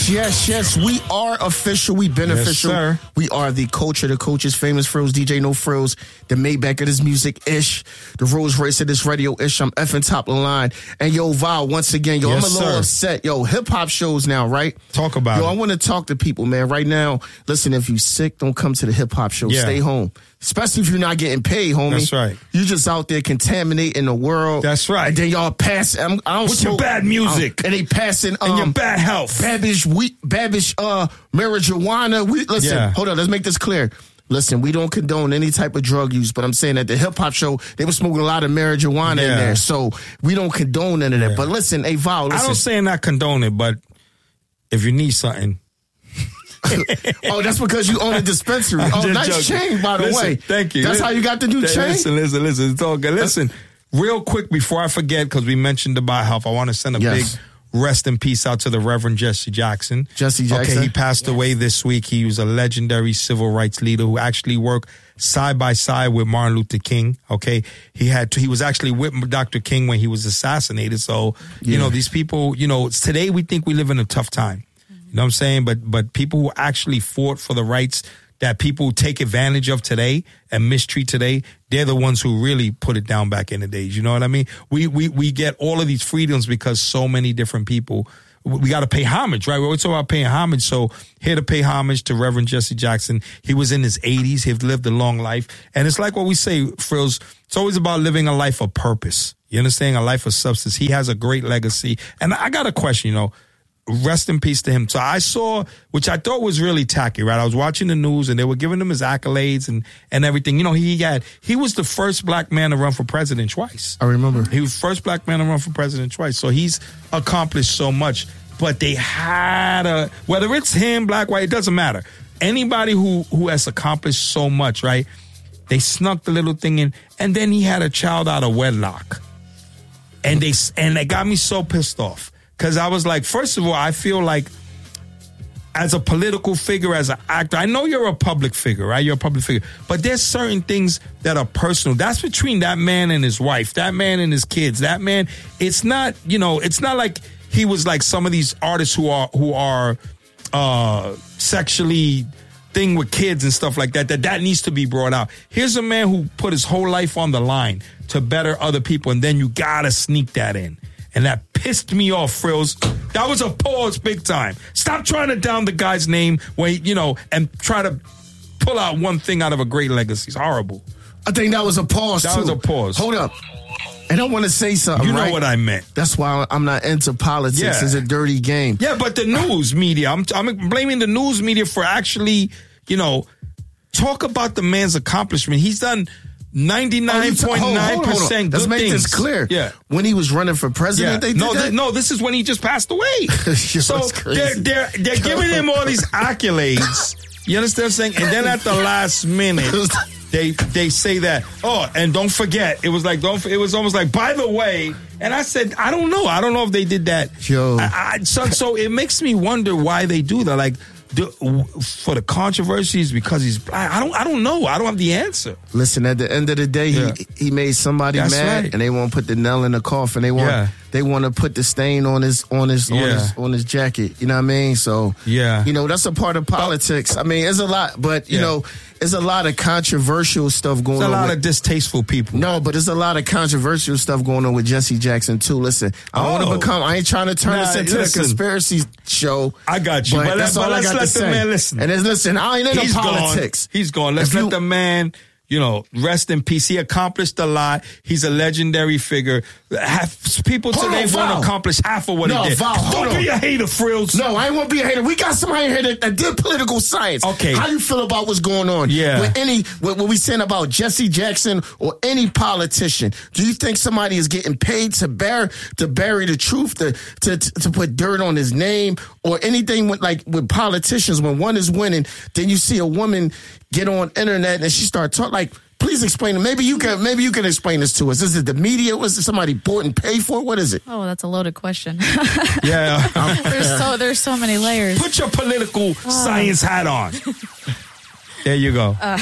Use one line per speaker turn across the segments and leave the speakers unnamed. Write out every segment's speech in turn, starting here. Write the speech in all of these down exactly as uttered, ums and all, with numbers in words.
yes, yes. We are official. We've been
yes,
official.
Sir.
We are the culture, the coaches, famous frills, D J No Frills, the Maybach of this music ish, the Rolls Royce of this radio ish. I'm effing top of the line. And yo, Val, once again, yo,
yes,
I'm a little
sir.
upset. Yo, hip hop shows now, right?
Talk about
yo,
it.
Yo, I want to talk to people, man. Right now, listen, if you sick, don't come to the hip hop show.
Yeah.
Stay home. Especially if you're not getting paid, homie.
That's right.
You just out there contaminating the world.
That's right.
And then y'all pass. I'm, I don't
With
smoke,
your bad music.
Um, and they passing. Um,
and your bad health.
Babish, we, babish, uh, marijuana. We, listen,
yeah.
hold on. Let's make this clear. Listen, we don't condone any type of drug use, but I'm saying at the hip hop show, they were smoking a lot of marijuana
yeah.
in there. So we don't condone any of that. Yeah. But listen, hey, Val, listen.
I don't say not condone it, but if you need something.
Oh, that's because you own a dispensary. Oh, nice joking. Chain, by the
listen,
way.
Thank you.
That's
listen,
how you got the new chain?
Listen, listen, listen. It's all good. Listen, real quick before I forget, because we mentioned about health, I want to send a yes. big rest in peace out to the Reverend Jesse Jackson.
Jesse Jackson.
Okay, he passed yes. away this week. He was a legendary civil rights leader who actually worked side by side with Martin Luther King. Okay, he had to, he was actually with Doctor King when he was assassinated. So, yeah. you know, these people, you know, today we think we live in a tough time. You know what I'm saying? But but people who actually fought for the rights that people take advantage of today and mistreat today, they're the ones who really put it down back in the days. You know what I mean? We we we get all of these freedoms because so many different people. We got to pay homage, right? We're always talking about paying homage. So here to pay homage to Reverend Jesse Jackson. He was in his eighties. He's lived a long life. And it's like what we say, Frills, it's always about living a life of purpose. You understand? A life of substance. He has a great legacy. And I got a question, you know. Rest in peace to him. So I saw, which I thought was really tacky, right? I was watching the news and they were giving him his accolades and, and everything. You know, he had, he was the first black man to run for president twice.
I remember.
He was the first black man to run for president twice. So he's accomplished so much. But they had a, whether it's him, black, white, it doesn't matter. Anybody who, who has accomplished so much, right? They snuck the little thing in and then he had a child out of wedlock. And they, and they got me so pissed off. Because I was like, first of all, I feel like as a political figure, as an actor, I know you're a public figure, right? You're a public figure. But there's certain things that are personal. That's between that man and his wife, that man and his kids, that man. It's not, you know, it's not like he was like some of these artists who are who are uh, sexually thing with kids and stuff like that, that that needs to be brought out. Here's a man who put his whole life on the line to better other people, and then you gotta sneak that in. And that pissed me off, Frills. That was a pause big time. Stop trying to down the guy's name when, you know, and try to pull out one thing out of a great legacy. It's horrible.
I think that was a pause,
that
too.
was a pause.
Hold up. And I want to say something,
You know
right?
what I meant.
That's why I'm not into politics.
Yeah.
It's a dirty game.
Yeah, but the news media, I'm, I'm blaming the news media for actually, you know, talk about the man's accomplishment. He's done ninety-nine point nine percent good
Let's make
things.
this clear.
Yeah.
When he was running for president,
Yeah.
they did
no,
that?
th- no, this is when he just passed away. So they're, they're, they're giving him all these accolades. You understand what I'm saying? And then at the last minute, they they say that, oh, and don't forget. It was like, don't. It was almost like, by the way. And I said, I don't know. I don't know if they did that.
Yo.
I, I, so, so it makes me wonder why they do that. Like, Do, for the controversies because he's black. I don't. I don't know. I don't have the answer.
Listen, at the end of the day,
Yeah.
he he made somebody
That's
mad,
right.
and they want to put the nail in the coffin. They want
Yeah.
they want to put the stain on his on his, on
Yeah.
his on his jacket. You know what I mean? So
Yeah.
you know that's a part of politics. I mean, it's a lot, but you
Yeah.
know, it's a lot of controversial stuff going
There's a
on.
lot
with,
of distasteful people.
No, but there's a lot of controversial stuff going on with Jesse Jackson too. Listen, I don't
Oh.
want to become. I ain't trying to turn
Nah,
this into
listen.
a conspiracy show.
I got you,
But,
but
that's
let-
all
but
I
let's
got
let
to
the
say.
man listen.
And then, listen, I ain't into
He's
politics.
gone. He's gone. Let's
If
let
you-
the man, you know, rest in peace. He accomplished a lot. He's a legendary figure. Half, people
Hold
today
on,
won't
Val.
accomplish half of what
No,
he did.
Val, hold
Don't
on.
be a hater, Frills.
No, I ain't want to be a hater. We got somebody here that, that did political science.
Okay.
How you feel about what's going on?
Yeah.
With any, what, what we saying about Jesse Jackson or any politician, do you think somebody is getting paid to bear, to bury the truth, to, to, to put dirt on his name or anything with, like with politicians, when one is winning, then you see a woman get on internet and she start talking like, please explain it. Maybe you can. Maybe you can explain this to us. Is it the media? Was it somebody bought and paid for it? What is it?
Oh, that's a loaded question.
Yeah.
there's so there's so many layers.
Put your political science hat on. There you go.
Uh,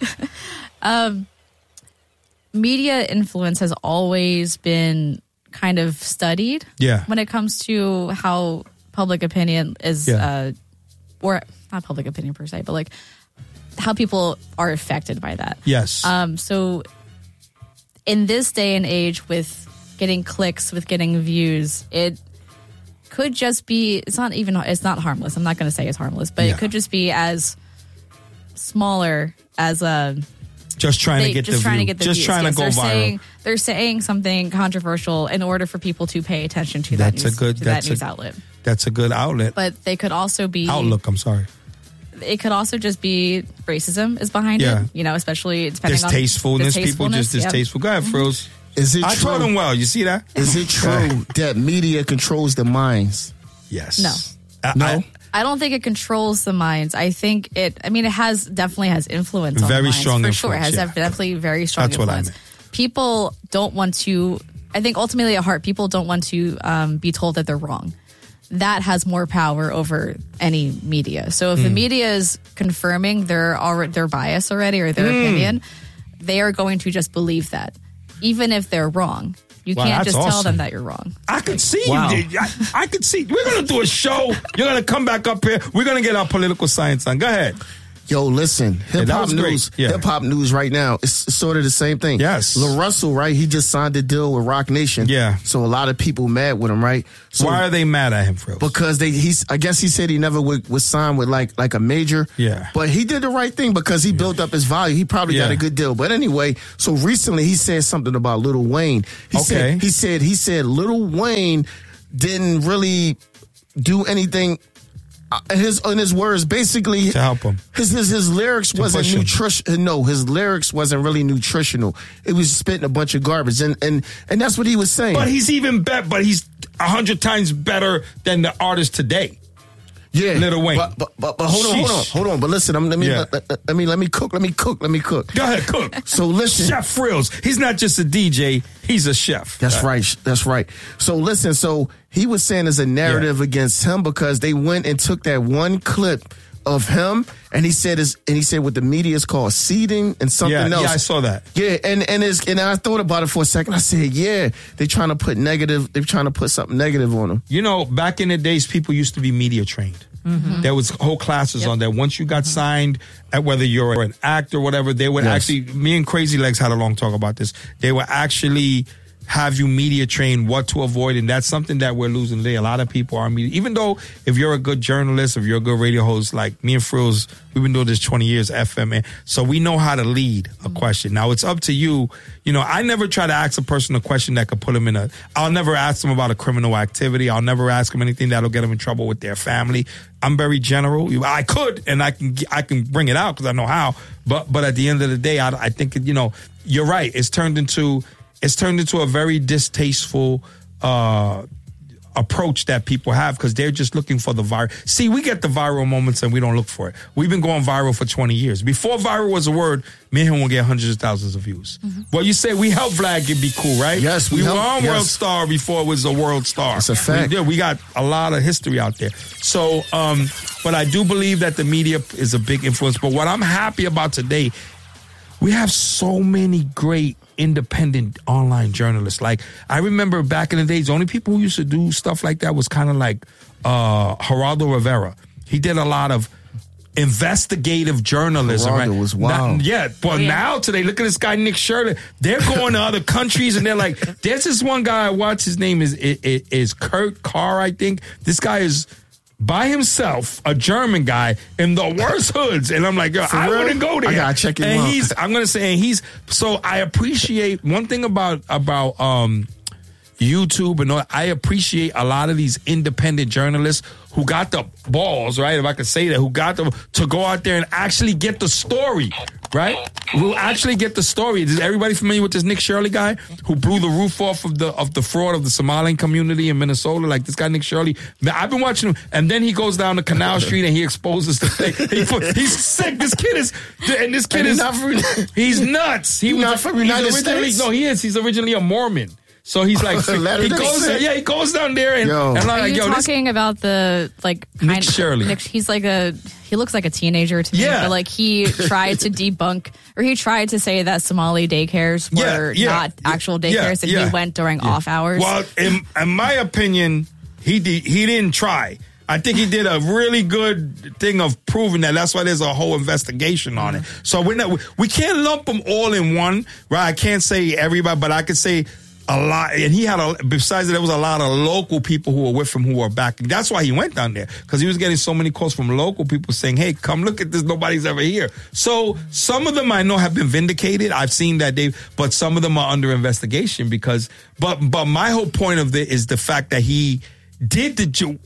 um, media influence has always been kind of studied.
Yeah.
When it comes to how public opinion is,
Yeah.
uh, or not public opinion per se, but like how people are affected by that.
Yes.
Um, so in this day and age, with getting clicks, with getting views, it could just be, it's not even, it's not harmless. I'm not going to say it's harmless, but
Yeah.
it could just be as smaller as a,
just trying
they,
to get
just
the
trying
view.
to get the
just
views.
trying
Yes,
to go
they're
viral.
Saying, they're saying something controversial in order for people to pay attention to
That's
that
a
news,
good-
to
that's
that
a-
news outlet.
That's a good outlet.
But they could also be
Outlook, I'm sorry.
It could also just be racism is behind
Yeah.
it. You know, especially depending
Distastefulness.
on
People just
distastefulness, yeah.
distasteful. Go ahead, Frills.
Is it
I
true?
told him well. You see that?
Is it true that media controls the minds?
Yes.
No.
I-
No?
I-
I don't think it controls the minds. I think it. I mean, it has definitely has influence. on
Very
the minds,
strong
for sure. It has
influence, yeah.
definitely very strong
That's what I
influence.
meant.
People don't want to. I think ultimately at heart, people don't want to um, be told that they're wrong. That has more power over any media. So if the
Hmm.
media is confirming their already their bias already or their
Hmm.
opinion, they are going to just believe that, even if they're wrong. You
Wow,
can't
that's
just tell
awesome.
them that you're wrong.
I could see
Wow.
you. Did. I, I could see. We're going to do a show. You're going to come back up here. We're going to get our political science on. Go ahead.
Yo, listen, hip
that
hop
was great.
news.
Yeah.
Hip hop news right now. It's sort of the same thing.
Yes.
Lil Russell, right? He just signed a deal with Rock Nation.
Yeah.
So a lot of people mad with him, right? So
Why are they mad at him, Frills?
because they he's I guess he said he never would, would sign with like like a major.
Yeah.
But he did the right thing because he built up his value. He probably got
Yeah.
a good deal. But anyway, so recently he said something about Lil Wayne. He
Okay.
said he said he said Lil Wayne didn't really do anything. Uh, his in his words, basically
To help him.
His his his lyrics wasn't
push him.
nutrition. No, his lyrics wasn't really nutritional. It was spitting a bunch of garbage, and and and that's what he was saying.
But he's even better. But he's a hundred times better than the artist today.
Yeah,
Lil Wayne.
But, but, but, but hold on, hold on,
Sheesh.
hold on. But listen, I'm, let me
Yeah.
let, let, let me let me cook. Let me cook. Let me cook.
Go ahead, cook.
So listen,
Chef Frills. He's not just a D J. He's a chef.
That's right. That's right. So listen. So he was saying there's a narrative
Yeah.
against him because they went and took that one clip of him, and he said is and he said what the media is called seeding and something
Yeah,
else.
yeah, I saw that.
Yeah, and and it's, and I thought about it for a second. I said, yeah, they're trying to put negative. They're trying to put something negative on him.
You know, back in the days, people used to be media trained. There was whole classes
Yep.
on that. Once you got signed, at whether you're an actor or whatever, they would
Yes.
actually, me and Crazy Legs had a long talk about this. They would actually have you media train what to avoid, and that's something that we're losing today. A lot of people are media. Even though if you're a good journalist, if you're a good radio host, like me and Frills, we've been doing this twenty years, F M A, so we know how to lead a question. Now it's up to you. You know, I never try to ask a person a question that could put them in a. I'll never ask them about a criminal activity. I'll never ask them anything that'll get them in trouble with their family. I'm very general. I could, and I can, I can bring it out because I know how. But, but at the end of the day, I, I think you know, you're right. It's turned into. It's turned into a very distasteful uh, approach that people have because they're just looking for the viral. See, we get the viral moments and we don't look for it. We've been going viral for twenty years. Before viral was a word, me and him will get hundreds of thousands of views.
Mm-hmm.
Well, you say we helped Vlad get be cool, right?
Yes, we
we were
helped-
on
yes.
World Star before it was a World Star.
That's a fact.
We, did. We got a lot of history out there. So, um, but I do believe that the media is a big influence. But what I'm happy about today, we have so many great independent online journalists. Like, I remember back in the days, the only people who used to do stuff like that was kind of like uh, Geraldo Rivera. He did a lot of investigative journalism.
Geraldo
Right?
was wild.
Not, yeah, but
Yeah.
now today, look at this guy Nick Shirley. They're going to other countries and they're like, there's this one guy I watch. His name is is, is Kurt Carr, I think. This guy is by himself, a German guy in the worst hoods, and I'm like, yo,
For
I
real?
wouldn't go there.
I gotta check him
and
out.
he's, I'm gonna say, and he's. So I appreciate one thing about about um, YouTube, and all, I appreciate a lot of these independent journalists who got the balls, right? If I could say that, who got them to go out there and actually get the story, right? Who actually get the story. Is everybody familiar with this Nick Shirley guy who blew the roof off of the of the fraud of the Somalian community in Minnesota? Like this guy Nick Shirley, man, I've been watching him, and then he goes down to Canal Street and he exposes the thing. He put, he's sick. This kid is, and this kid
And
is
he's not from-
he's nuts. He
He's
was
not from
he's
United
originally-
States?
No, he is. He's originally a Mormon. So he's like, he
Latter-day
goes,
Saint.
yeah, he goes down there and,
Yo.
and I'm
Are
like,
you
yo, this
talking about the like
Nick
kind
Shirley.
Nick, he's like a he looks like a teenager to me.
Yeah.
But like he tried to debunk or he tried to say that Somali daycares were
Yeah, yeah,
not actual daycares
yeah,
and
yeah.
he went during off hours.
Well, in, in my opinion, he did, he didn't try. I think he did a really good thing of proving that. That's why there's a whole investigation on it. So we're not, we can't lump them all in one, right? I can't say everybody, but I could say a lot. And he had a, besides that, there was a lot of local people who were with him who were backing. That's why he went down there, because he was getting so many calls from local people saying, hey, come look at this. Nobody's ever here. So some of them I know have been vindicated. I've seen that they, but some of them are under investigation because, but, but my whole point of it is the fact that he, did the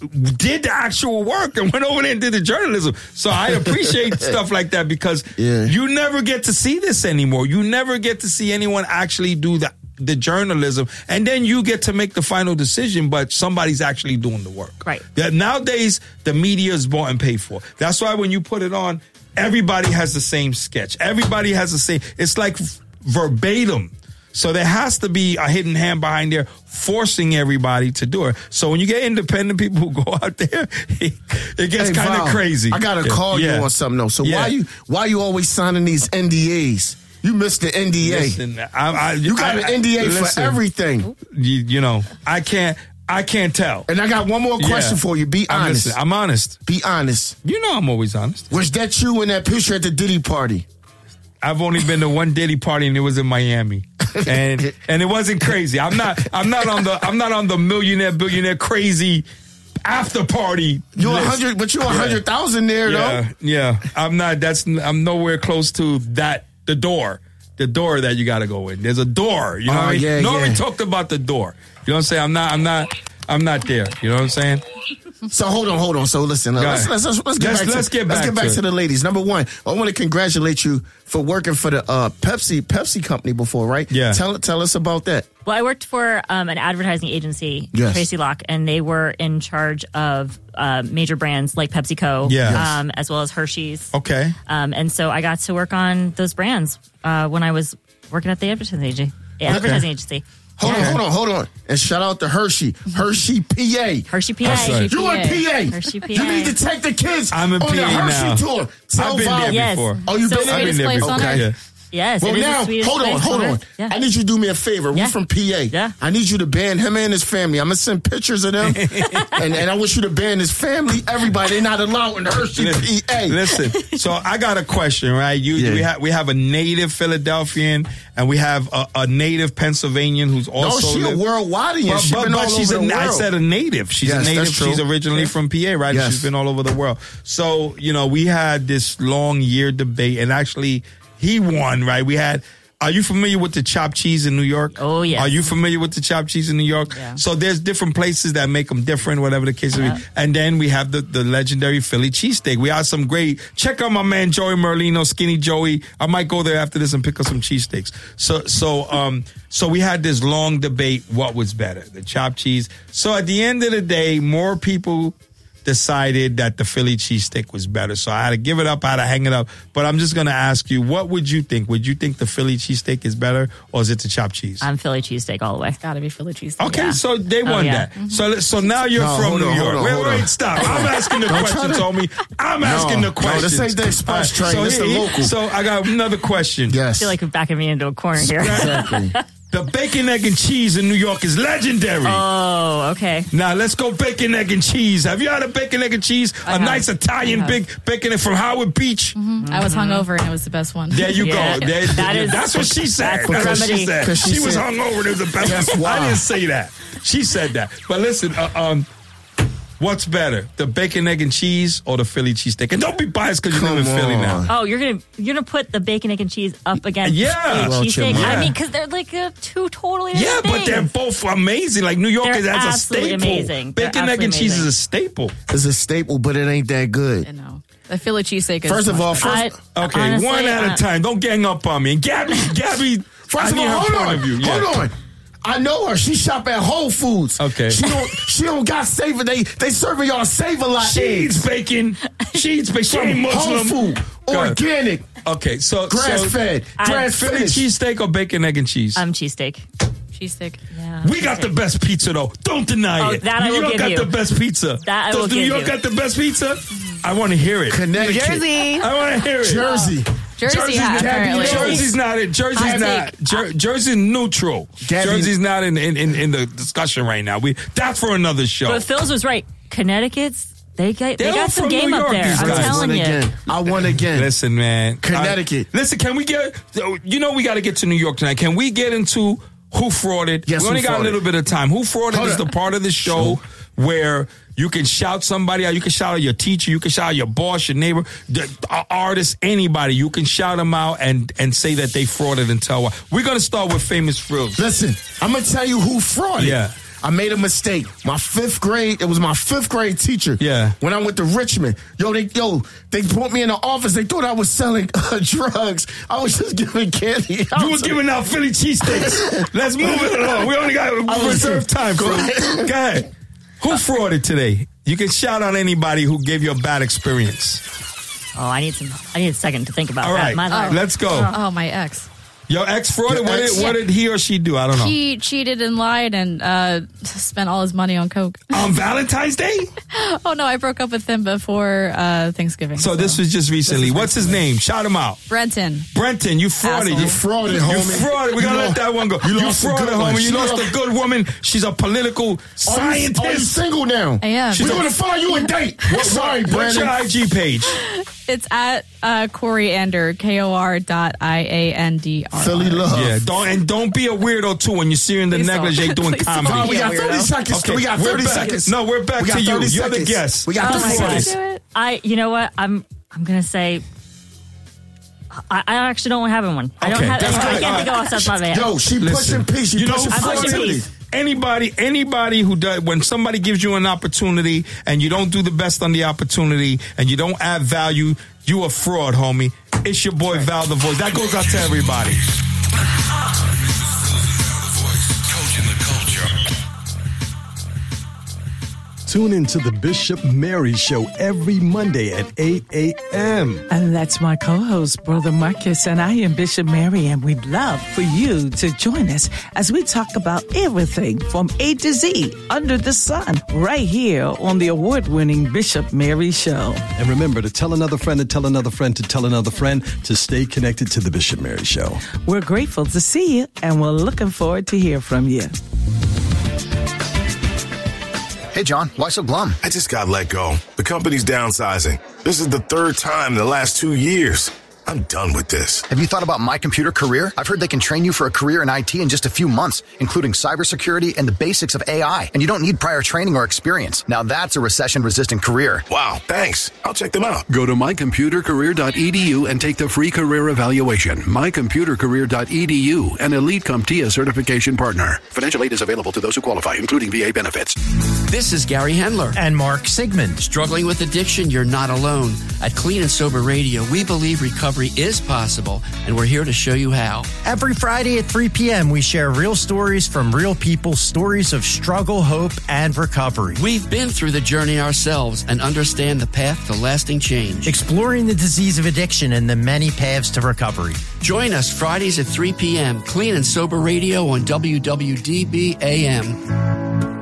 did the actual work and went over there and did the journalism. So I appreciate stuff like that because yeah. you never get to see this anymore. You never get to see anyone actually do the the journalism, and then you get to make the final decision, but somebody's actually doing the work.
Right.
That nowadays the media is bought and paid for. That's why when you put it on, everybody has the same sketch. Everybody has the same. It's like verbatim. So there has to be a hidden hand behind there forcing everybody to do it. So when you get independent people who go out there, it, it gets hey, kind of crazy.
I got to
yeah.
call
yeah.
you on something, though. So
yeah.
why you why you always signing these N D As? You missed the N D A.
Listen, I, I,
you got I, an N D A listen, for everything.
You, you know, I can't I can't tell.
And I got one more question yeah. for you. Be honest.
I'm, I'm honest.
Be honest.
You know I'm always honest.
Was that you in that picture at the Diddy party?
I've only been to one Diddy party and it was in Miami. And and it wasn't crazy. I'm not I'm not on the I'm not on the millionaire billionaire crazy after party.
You're a hundred, but you're a hundred thousand there
yeah,
though.
Yeah, I'm not. That's I'm nowhere close to that. The door, the door that you got to go in. There's a door. You know, oh, what I mean?
Yeah,
Nobody
yeah.
talked about the door. You know what I'm saying? I'm not. I'm not. I'm not there. You know what I'm saying?
So hold on, hold on. So listen, uh, let's, let's, let's, let's get
let's,
back,
let's
to,
get back,
let's get back
to,
to the ladies. Number one, I want to congratulate you for working for the uh, Pepsi Pepsi company before, right?
Yeah.
Tell tell us about that.
Well, I worked for um, an advertising agency,
yes.
Tracy Locke, and they were in charge of uh, major brands like PepsiCo,
yeah.
um, as well as Hershey's.
Okay.
Um, and so I got to work on those brands uh, when I was working at the advertising agency. Advertising okay. agency.
Hold
yeah.
on, hold on, hold on. And shout out to Hershey. Hershey, P A.
Hershey, P A.
Right.
You in P A.
Hershey, P A.
You need to take the kids
I'm in
on
P A
the Hershey
now.
tour. Tell
I've been
Val.
there
yes.
before.
Oh, you've
so
been,
I've been there before.
Okay.
Yeah.
Yes.
Well,
it
now,
is a
hold on, hold on.
Yeah.
I need you to do me a favor.
Yeah.
We're from P A.
Yeah.
I need you to ban him and his family. I'm going to send pictures of them. and, and I want you to ban his family, everybody. They're not allowed in Hershey,
listen,
P A.
Listen, so I got a question, right? You,
yeah.
we, have, we have a native Philadelphian and we have a, a native Pennsylvanian who's also.
No, she
lived,
a worldwide.
But,
She's
but,
been
but
all
she's
over
a,
the world.
I said a native. She's
yes,
a native.
That's true.
She's originally
yeah.
from P A, right?
Yes.
She's been all over the world. So, you know, we had this long year debate and actually he won, right? We had. Are you familiar with the chopped cheese in New York?
Oh, yeah.
Are you familiar with the chopped cheese in New York?
Yeah.
So there's different places that make them different, whatever the case
yeah.
may be. And then we have the, the legendary Philly cheesesteak. We have some great, check out my man Joey Merlino, Skinny Joey. I might go there after this and pick up some cheesesteaks. So, so, um, so we had this long debate, what was better, the chopped cheese. So at the end of the day, more people decided that the Philly cheesesteak was better. So I had to give it up, I had to hang it up. But I'm just going to ask you, what would you think? Would you think the Philly cheesesteak is better or is it the chopped cheese?
I'm Philly cheesesteak all the way.
It's got to be Philly cheesesteak.
Okay,
yeah.
so they won
oh, yeah.
that. Mm-hmm. So so now you're
no,
from New
on,
York.
on,
wait, wait, stop. I'm asking the questions,
to...
homie. I'm asking
no,
the questions.
No, this ain't the express train.
So
this is the local.
So I got another question.
Yes.
I feel like we're backing me into a corner here.
Exactly.
The bacon, egg, and cheese in New York is legendary.
Oh, okay.
Now, let's go bacon, egg, and cheese. Have you had a bacon, egg, and cheese?
I
a
have.
nice Italian big bacon from Howard Beach?
Mm-hmm. I was hungover and it was the best one.
There you
Yeah.
go. There,
That is-
that's what she said.
that's the
That's what she
remedy.
said.
'Cause
She,
she
was
said-
hungover and it was the best.
That's why.
I didn't say that. She said that. But listen, uh, um, what's better, the bacon, egg, and cheese or the Philly cheesesteak? And don't be biased because you live in
Come
Philly now.
on.
Oh, you're gonna you're gonna put the bacon, egg, and cheese up against
Yeah.
the
Well,
cheesesteak.
Chim,
I
yeah.
mean, because they're like uh, two totally
Yeah,
different
but they're
things.
both amazing. Like New York
They're
is that's a
absolutely
staple.
amazing. They're
Bacon, egg, and
absolutely
cheese is
amazing.
a staple.
It's a staple, but it ain't that
I
good.
know. The Philly cheesesteak is
First of
much
all,
better.
first,
I-
Okay,
honestly,
one at
uh,
a time. Don't gang up on me. And Gabby, Gabby,
First
I
of
need
all,
her
hold
point
on.
of view. Yeah.
Hold on. I know her. She shop at Whole Foods.
Okay.
She don't. She don't got Save-A. They they serving y'all Save-A-Lot
She
eggs
eats bacon. She eats bacon. She ain't
from
Muslim.
Whole Food,
Go ahead.
organic,
Okay, so
grass
so
fed,
I-
grass
Philly
finished.
cheesesteak or bacon, egg, and cheese?
Um, cheesesteak.
cheesesteak.
Yeah.
we got the best pizza though. Don't deny
Oh,
it.
that I
New
will
York
give
got
you.
the best pizza.
That I
Does
will
New
give
York
you.
got the best pizza? I want to hear it.
Connecticut,
Jersey.
I want to hear it.
Jersey,
Jersey,
Jersey's,
hat, apparently.
Jersey's not in. Jersey's
Hot
not.
take.
Jer- Jersey's neutral.
Gabby.
Jersey's not in, in, in, in the discussion right now. We That's for another show.
But Phil's was right. Connecticut's, they got, they
They're
got some
from
game
New
up
York,
there.
these
I'm
guys.
I
telling
won
you.
again. I won again.
Listen, man.
Connecticut.
I- listen, can we get, you know we got to get to New York tonight. Can we get into who frauded?
Yes,
we only
who
got a
frauded.
little bit of time. Who frauded
Hold
is the
on.
part of the show where you can shout somebody out. You can shout out your teacher. You can shout out your boss, your neighbor, the uh, artist, anybody. You can shout them out and, and say that they frauded and tell why. We're going to start with Famous Frills.
Listen, I'm going to tell you who frauded.
Yeah.
I made a mistake. My fifth grade, it was my fifth grade teacher.
Yeah.
When I went to Richmond, yo, they yo, they put me in the office. They thought I was selling uh, drugs. I was just giving candy. I
You
was
were giving out Philly cheesesteaks. Let's move it along. We only got
I was-
reserved time.
Go
Go
ahead.
Go ahead. Who frauded today? You can shout out anybody who gave you a bad experience.
Oh, I need some. I need a second to think about
All
that.
right,
My life.
let's go.
Oh, my ex.
Your ex frauded.
Your
What
ex?
did, what did he or she do? I don't know.
He cheated and lied and uh, spent all his money on coke.
On Valentine's Day?
Oh no, I broke up with him before uh, Thanksgiving.
So this was just recently. What's his name? Shout him out.
Brenton.
Brenton, you frauded.
Asshole.
You
You frauded,
You
homie.
frauded. We gotta
You
let
lost-
that one go.
you
You,
lost a
frauded,
good one.
homie. You
She
lost
lost-
a good woman. She's a political
Are you,
scientist.
are you single now?
I am.
We're going to find you a date. What, why,
What's
Brandon?
your I G page?
It's at uh, Coriander, K O R dot I A N D R.
Philly love.
Yeah, don't and don't be a weirdo too when you see her in the
Please don't.
negligee doing
Please don't.
comedy.
Oh, we got
Yeah,
thirty
weirdo.
seconds.
Okay,
we got
we're
thirty
back.
seconds.
No, we're back
we got
to you.
thirty
You're the
seconds.
guest.
We got
Oh
the
my
fraud.
gosh.
Do it.
I, you know what? I'm, I'm gonna say. I, I actually don't have one. I don't
Okay,
have.
that's
I
good.
can't think of off the top of my head.
Yo, she
Listen,
pushing peace. She
you know
pushing
who
I'm pushing
frauded?
peace.
Anybody, anybody who does, when somebody gives you an opportunity and you don't do the best on the opportunity and you don't add value, you a fraud, homie. It's your boy Val the Voice. That goes out to everybody.
Tune into the Bishop Mary Show every Monday at eight a.m.
And that's my co-host, Brother Marcus, and I am Bishop Mary, and we'd love for you to join us as we talk about everything from A to Z under the sun right here on the award-winning Bishop Mary Show.
And remember to tell another friend to tell another friend to tell another friend to stay connected to the Bishop Mary Show.
We're grateful to see you, and we're looking forward to hear from you.
Hey, John, why so glum?
I just got let go. The company's downsizing. This is the third time in the last two years. I'm done with this.
Have you thought about My Computer Career? I've heard they can train you for a career in I T in just a few months, including cybersecurity and the basics of A I. And you don't need prior training or experience. Now that's a recession-resistant career.
Wow, thanks. I'll check them out.
Go to my computer career dot e d u and take the free career evaluation. my computer career dot e d u, an Elite CompTIA certification partner. Financial aid is available to those who qualify, including V A benefits.
This is Gary Hendler
and Mark Sigmund.
Struggling with addiction? You're not alone. At Clean and Sober Radio, we believe recovery is possible, and we're here to show you how.
Every Friday at three p.m., we share real stories from real people, stories of struggle, hope, and recovery.
We've been through the journey ourselves and understand the path to lasting change.
Exploring the disease of addiction and the many paths to recovery.
Join us Fridays at three p.m. Clean and Sober Radio on W W D B A M.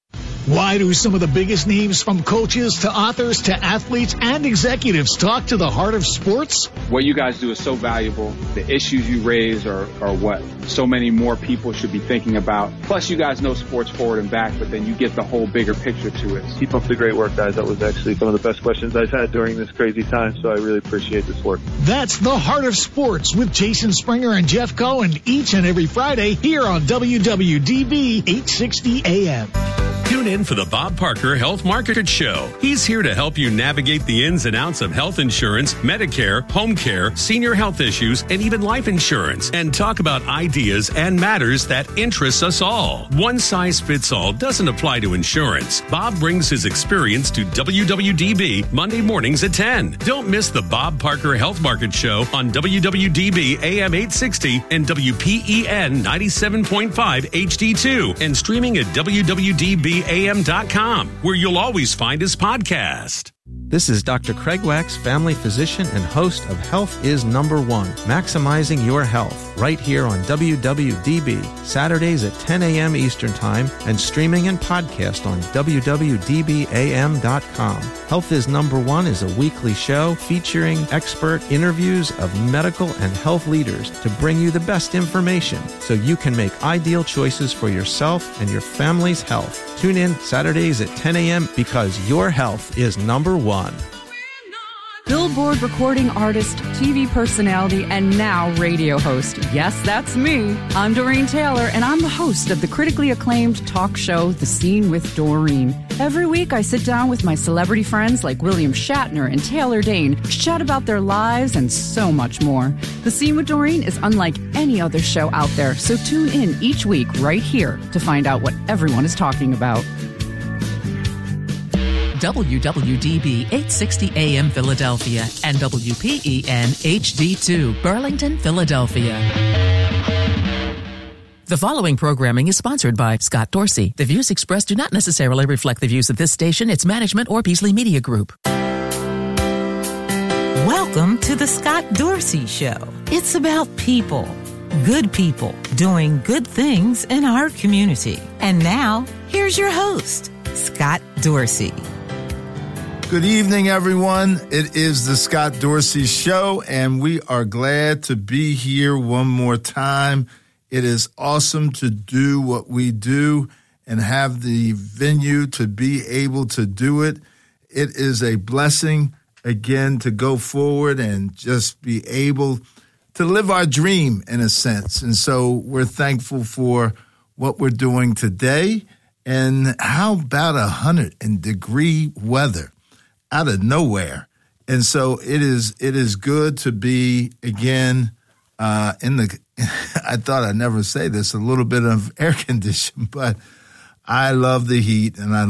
Why do some of the biggest names from coaches to authors to athletes and executives talk to the heart of sports?
What you guys do is so valuable. The issues you raise are, are what so many more people should be thinking about. Plus, you guys know sports forward and back, but then you get the whole bigger picture to it.
Keep up the great work, guys. That was actually some of the best questions I've had during this crazy time, so I really appreciate this work.
That's The Heart of Sports with Jason Springer and Jeff Cohen each and every Friday here on W W D B eight sixty A M.
Tune in for the Bob Parker Health Market Show. He's here to help you navigate the ins and outs of health insurance, Medicare, home care, senior health issues, and even life insurance, and talk about ideas and matters that interest us all. One size fits all doesn't apply to insurance. Bob brings his experience to W W D B Monday mornings at ten. Don't miss the Bob Parker Health Market Show on W W D B A M eight sixty and W P E N ninety-seven point five H D two, and streaming at W W D B A M dot com, where you'll always find his podcast.
This is Doctor Craig Wax, family physician and host of Health is Number One, maximizing your health, right here on W W D B, Saturdays at ten a.m. Eastern Time, and streaming and podcast on w w d b a m dot com. Health is Number One is a weekly show featuring expert interviews of medical and health leaders to bring you the best information so you can make ideal choices for yourself and your family's health. Tune in Saturdays at ten a.m. because your health is number one.
Billboard recording artist, T V personality, and now radio host. Yes, that's me. I'm Doreen Taylor, and I'm the host of the critically acclaimed talk show, The Scene with Doreen. Every week, I sit down with my celebrity friends like William Shatner and Taylor Dane, chat about their lives and so much more. The Scene with Doreen is unlike any other show out there, so tune in each week right here to find out what everyone is talking about.
W W D B eight sixty A M Philadelphia and W P E N H D two Burlington, Philadelphia. The following programming is sponsored by Scott Dorsey. The views expressed do not necessarily reflect the views of this station, its management, or Beasley Media Group.
Welcome to the Scott Dorsey Show. It's about people, good people, doing good things in our community. And now, here's your host, Scott Dorsey.
Good evening, everyone. It is the Scott Dorsey Show, and we are glad to be here one more time. It is awesome to do what we do and have the venue to be able to do it. It is a blessing, again, to go forward and just be able to live our dream, in a sense. And so we're thankful for what we're doing today. And how about a hundred and degree weather out of nowhere? And so it is it is good to be, again, uh, in the, I thought I'd never say this, a little bit of air conditioning, but I love the heat and I